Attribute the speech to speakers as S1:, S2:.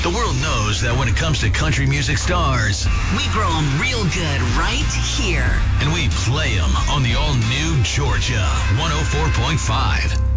S1: The world knows that when it comes to country music stars,
S2: we grow them real good right here.
S1: And we play them on the all-new Georgia 104.5.